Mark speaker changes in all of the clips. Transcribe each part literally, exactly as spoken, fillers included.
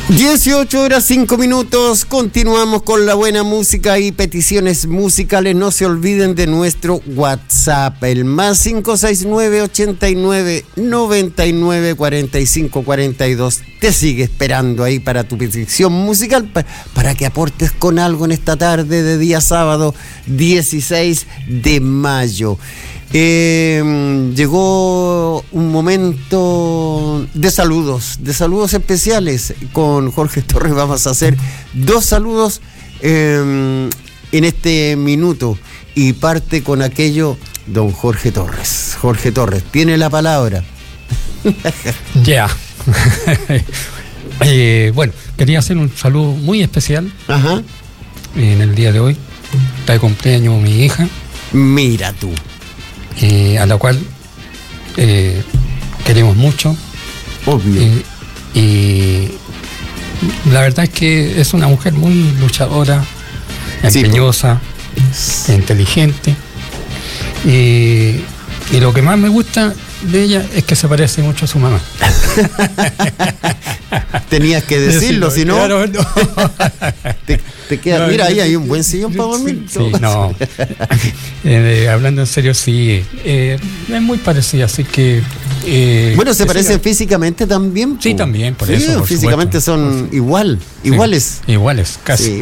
Speaker 1: dieciocho horas cinco minutos, continuamos con la buena música y peticiones musicales. No se olviden de nuestro WhatsApp, el más cinco seis nueve, ochenta y nueve, noventa y nueve, cuarenta y cinco, cuarenta y dos. Te sigue esperando ahí para tu petición musical, pa- para que aportes con algo en esta tarde de día sábado dieciséis de mayo. Eh, llegó un momento de saludos, de saludos especiales. Con Jorge Torres vamos a hacer dos saludos eh, en este minuto, y parte con aquello don Jorge Torres. Jorge Torres, tiene la palabra.
Speaker 2: Ya. Yeah. eh, bueno, quería hacer un saludo muy especial.
Speaker 1: Ajá.
Speaker 2: En el día de hoy. Está de cumpleaños mi hija.
Speaker 1: Mira tú.
Speaker 2: Eh, a la cual eh, queremos mucho.
Speaker 1: Obvio.
Speaker 2: Eh, y la verdad es que es una mujer muy luchadora, empeñosa, sí, inteligente. Y, y lo que más me gusta de ella es que se parece mucho a su mamá.
Speaker 1: Tenías que decirlo, si no,
Speaker 2: claro, no.
Speaker 1: te, te queda.
Speaker 2: No,
Speaker 1: mira,
Speaker 2: no,
Speaker 1: ahí hay un
Speaker 2: sí,
Speaker 1: buen sillón para dormir.
Speaker 2: Sí, sí, no. eh, hablando en serio, sí. Eh, es muy parecida, así que. Eh,
Speaker 1: bueno, se
Speaker 2: que
Speaker 1: parecen
Speaker 2: siga.
Speaker 1: físicamente también.
Speaker 2: Sí, también, por
Speaker 1: sí,
Speaker 2: eso. Por
Speaker 1: físicamente
Speaker 2: supuesto.
Speaker 1: son igual,
Speaker 2: Sí,
Speaker 1: iguales.
Speaker 2: Iguales, casi.
Speaker 1: Sí.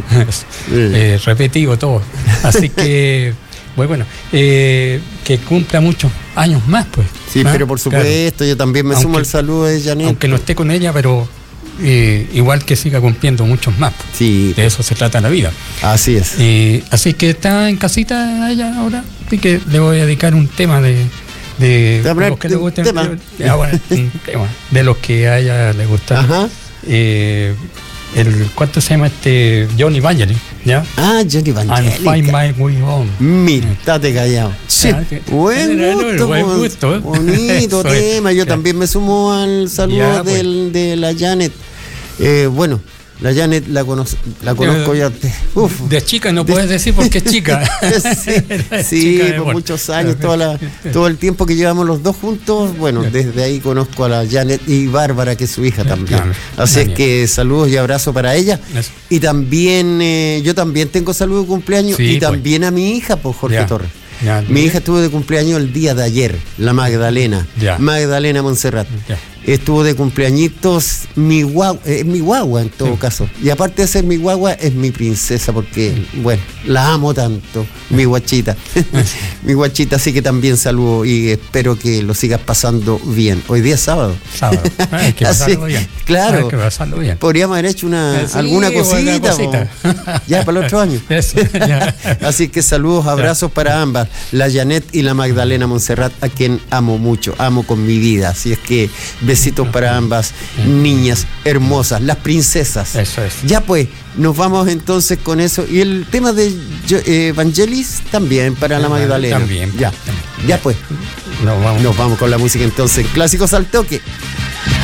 Speaker 2: eh, repetido todo. Así que. Muy bueno, eh, que cumpla muchos años más, pues.
Speaker 1: Sí,
Speaker 2: ¿ah?
Speaker 1: pero por supuesto, claro. Yo también me
Speaker 2: Aunque,
Speaker 1: sumo al saludo de Janet.
Speaker 2: Aunque no esté con ella, pero eh, igual que siga cumpliendo muchos más. Pues.
Speaker 1: Sí.
Speaker 2: De eso se trata la vida.
Speaker 1: Así es.
Speaker 2: Eh, así que está en casita ella ahora, así que le voy a dedicar un tema de, de, de los que le gusten.
Speaker 1: Tema.
Speaker 2: De, ah, bueno, un tema de los que a ella le gusta.
Speaker 1: Ajá.
Speaker 2: Eh, el, ¿Cuánto se llama este? Johnny Vangelis, ¿ya?
Speaker 1: Ah, Johnny Vangelis.
Speaker 2: And Find My Way Home.
Speaker 1: Mira, estate callado. Sí.
Speaker 2: Ah, que-
Speaker 1: Buen
Speaker 2: no, no,
Speaker 1: gusto,
Speaker 2: buen
Speaker 1: buen-
Speaker 2: gusto, ¿eh?
Speaker 1: bonito
Speaker 2: Eso es.
Speaker 1: tema. Yo
Speaker 2: Ya.
Speaker 1: también me sumo al saludo
Speaker 2: Ya, pues.
Speaker 1: del, de la Janet. Eh, bueno, la Janet la, cono- la conozco ya. Uf.
Speaker 2: De chica no
Speaker 1: De-
Speaker 2: puedes decir porque es chica.
Speaker 1: sí, sí,
Speaker 2: Chica de
Speaker 1: por
Speaker 2: amor.
Speaker 1: muchos años, toda la, todo el tiempo que llevamos los dos juntos. Bueno, desde ahí conozco a la Janet y Bárbara, que es su hija también.
Speaker 2: Claro,
Speaker 1: Así
Speaker 2: Daniel.
Speaker 1: es que saludos y abrazos para ella.
Speaker 2: Eso.
Speaker 1: Y también, eh, yo también tengo saludo de cumpleaños,
Speaker 2: Sí,
Speaker 1: y
Speaker 2: pues.
Speaker 1: también a mi hija, por Jorge
Speaker 2: Ya.
Speaker 1: Torres.
Speaker 2: Ya.
Speaker 1: Mi hija estuvo de cumpleaños el día de ayer, la Magdalena.
Speaker 2: Ya.
Speaker 1: Magdalena Montserrat.
Speaker 2: Ya.
Speaker 1: Estuvo de cumpleañitos mi guagua, eh, mi guagua en todo
Speaker 2: Sí.
Speaker 1: caso. Y aparte de ser mi guagua, es mi princesa, porque, bueno, la amo tanto, mi guachita. Mi guachita, así que también saludo y espero que lo sigas pasando bien. Hoy día es sábado.
Speaker 2: Sábado. Ah, hay que pasarlo
Speaker 1: Así,
Speaker 2: bien.
Speaker 1: claro.
Speaker 2: Hay que pasarlo bien.
Speaker 1: Podríamos haber hecho una,
Speaker 2: Sí,
Speaker 1: alguna
Speaker 2: buena
Speaker 1: cosita,
Speaker 2: cosita.
Speaker 1: po. Ya para el otro año.
Speaker 2: Eso, ya.
Speaker 1: Así que saludos, abrazos para ambas, la Janet y la Magdalena Montserrat, a quien amo mucho, amo con mi vida. Así es que besitos para ambas niñas hermosas, las princesas.
Speaker 2: Eso es.
Speaker 1: Ya pues, nos vamos entonces con eso. Y el tema de Jo- eh, Vangelis también para la Magdalena.
Speaker 2: También.
Speaker 1: Ya,
Speaker 2: También.
Speaker 1: ya pues.
Speaker 2: Nos vamos.
Speaker 1: Nos vamos con la música entonces. Clásicos al toque.